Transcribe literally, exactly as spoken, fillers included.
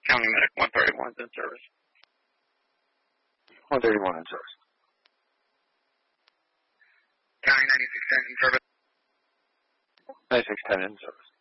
County Medic one thirty-one is in service. one thirty-one in service. County ninety-six ten in service. ninety-six ten in service.